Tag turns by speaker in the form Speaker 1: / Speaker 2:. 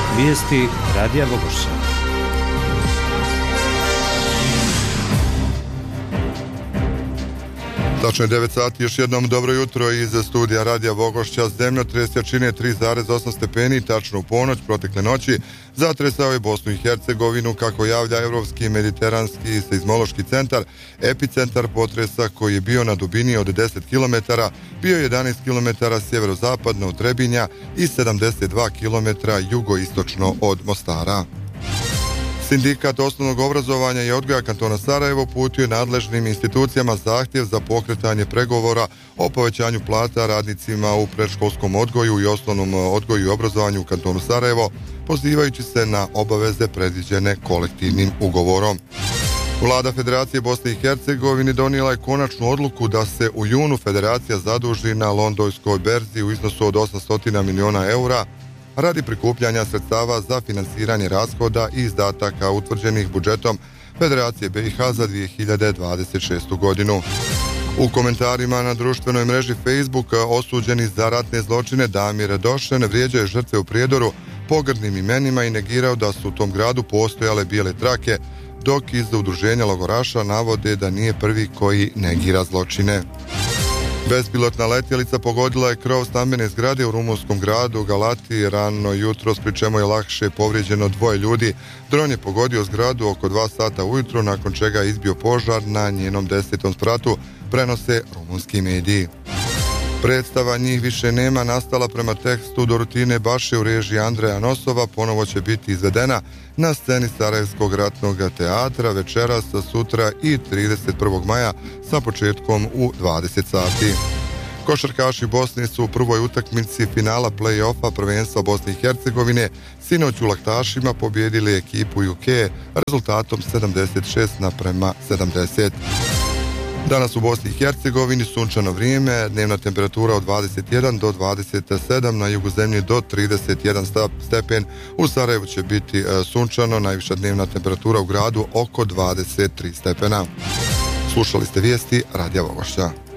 Speaker 1: Vijesti Radija Vogošća.
Speaker 2: Tačno je 9 sati, još jednom dobro jutro iz studija Radija Vogošća. Zemljotres jačine 3,8 stepeni, tačno u ponoć protekle noći zatresao je Bosnu i Hercegovinu, kako javlja Europski mediteranski seizmološki centar. Epicentar potresa, koji je bio na dubini od 10 km, bio je 11 km sjeverozapadno od Trebinja i 72 km jugoistočno od Mostara. Sindikat osnovnog obrazovanja i odgoja kantona Sarajevo uputio je nadležnim institucijama zahtjev za pokretanje pregovora o povećanju plata radnicima u predškolskom odgoju i osnovnom odgoju i obrazovanju u kantonu Sarajevo, pozivajući se na obaveze predviđene kolektivnim ugovorom. Vlada Federacije Bosne i Hercegovine donijela je konačnu odluku da se u junu Federacija zaduži na londonskoj berzi u iznosu od 800 miliona eura radi prikupljanja sredstava za finansiranje rashoda i izdataka utvrđenih budžetom Federacije BiH za 2026. godinu. U komentarima na društvenoj mreži Facebook osuđeni za ratne zločine Damir Došen vrijeđao je žrtve u Prijedoru pogrdnim imenima i negirao da su u tom gradu postojale bijele trake, dok iz udruženja logoraša navode da nije prvi koji negira zločine. Bespilotna letjelica pogodila je krov stambene zgrade u rumunskom gradu Galati rano jutros, pri čemu je lakše povrijeđeno 2 ljudi. Dron je pogodio zgradu oko 2 sata ujutro, nakon čega je izbio požar na njenom 10. spratu, prenose rumunski mediji. Predstava Njih više nema, nastala prema tekstu Dorutine Baše u režiji Andreja Nosova, ponovo će biti izvedena na sceni Sarajevskog ratnog teatra večeras, sutra i 31. maja sa početkom u 20 sati. Košarkaši Bosne su u prvoj utakmici finala play-offa prvenstva Bosne i Hercegovine sinoć u Laktašima pobijedili ekipu UK rezultatom 76:70. Danas u Bosni i Hercegovini sunčano vrijeme, dnevna temperatura od 21 do 27, na jugu zemlje do 31 stepen, u Sarajevu će biti sunčano, najviša dnevna temperatura u gradu oko 23 stepena. Slušali ste vijesti Radija Vogošća.